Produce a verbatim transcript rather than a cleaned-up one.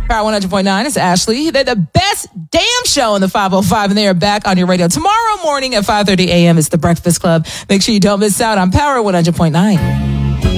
Power one hundred point nine is Ashley. They're the best damn show in the five oh five, and they are back on your radio tomorrow morning at five thirty a.m. It's The Breakfast Club. Make sure you don't miss out on Power one hundred point nine.